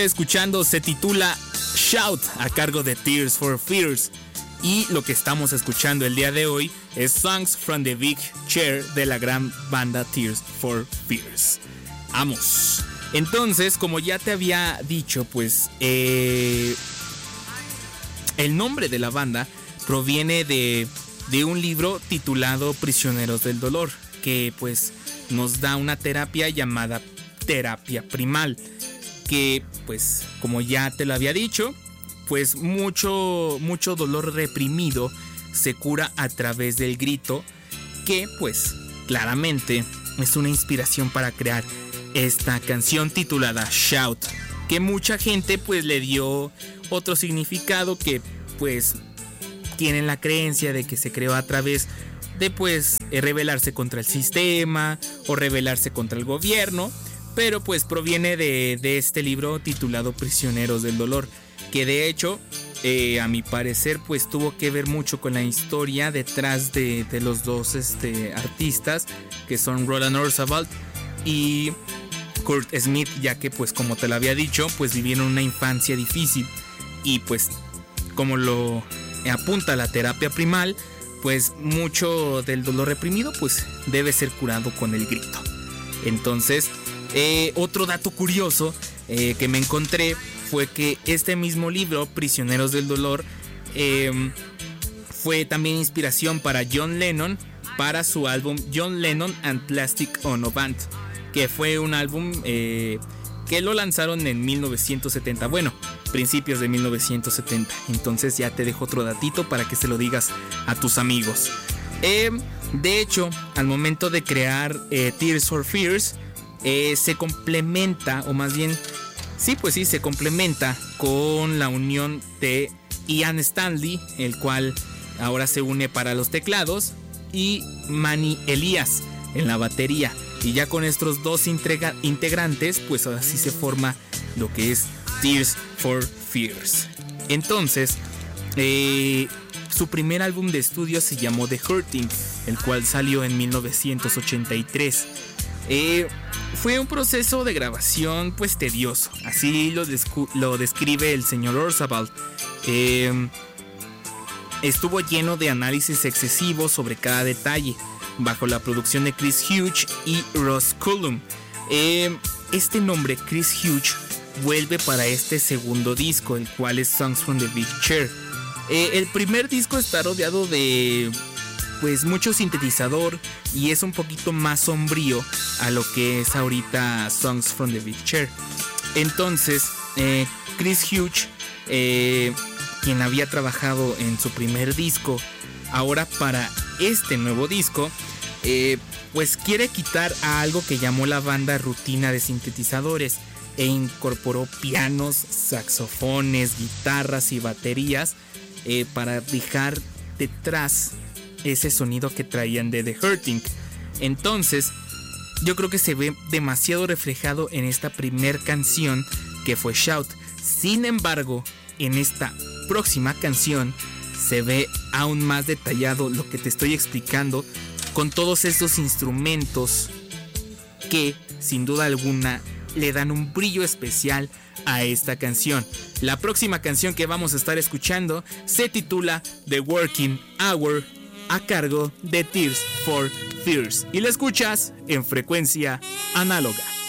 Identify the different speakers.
Speaker 1: Escuchando se titula Shout, a cargo de Tears for Fears. Y lo que estamos escuchando el día de hoy es Songs from the Big Chair de la gran banda Tears for Fears. Vamos. Entonces, como ya te había dicho, pues el nombre de la banda proviene de un libro titulado Prisioneros del Dolor, que pues nos da una terapia llamada terapia primal, que pues como ya te lo había dicho, pues mucho dolor reprimido se cura a través del grito, que pues claramente es una inspiración para crear esta canción titulada Shout, que mucha gente pues le dio otro significado, que pues tienen la creencia de que se creó a través de pues rebelarse contra el sistema o rebelarse contra el gobierno, pero pues proviene de este libro titulado Prisioneros del Dolor, que de hecho a mi parecer pues tuvo que ver mucho con la historia detrás de los dos artistas, que son Roland Orzabal y Kurt Smith, ya que pues como te lo había dicho, pues vivieron una infancia difícil, y pues como lo apunta la terapia primal, pues mucho del dolor reprimido pues debe ser curado con el grito. Entonces otro dato curioso que me encontré fue que este mismo libro, Prisioneros del Dolor, fue también inspiración para John Lennon para su álbum John Lennon and Plastic Ono Band, que fue un álbum que lo lanzaron en 1970, bueno, principios de 1970. Entonces ya te dejo otro datito para que se lo digas a tus amigos. De hecho, al momento de crear Tears for Fears, se complementa, o más bien, se complementa con la unión de Ian Stanley, el cual ahora se une para los teclados, y Manny Elias en la batería. Y ya con estos dos integrantes, pues así se forma lo que es Tears for Fears. Entonces, su primer álbum de estudio se llamó The Hurting, el cual salió en 1983. Fue un proceso de grabación pues tedioso, así lo describe el señor Orzabal. Estuvo lleno de análisis excesivos sobre cada detalle, bajo la producción de Chris Hughes y Ross Cullum. Este nombre, Chris Hughes, vuelve para este segundo disco, el cual es Songs from the Big Chair. El primer disco está rodeado de pues mucho sintetizador y es un poquito más sombrío a lo que es ahorita Songs from the Big Chair. Entonces Chris Hughes, quien había trabajado en su primer disco, ahora para este nuevo disco, pues quiere quitar a algo que llamó la banda rutina de sintetizadores, e incorporó pianos, saxofones, guitarras y baterías para dejar detrás ese sonido que traían de The Hurting. Entonces yo creo que se ve demasiado reflejado en esta primer canción, que fue Shout. Sin embargo, en esta próxima canción se ve aún más detallado lo que te estoy explicando, con todos estos instrumentos que sin duda alguna le dan un brillo especial a esta canción. La próxima canción que vamos a estar escuchando se titula The Working Hour, a cargo de Tears for Fears, y la escuchas en frecuencia análoga.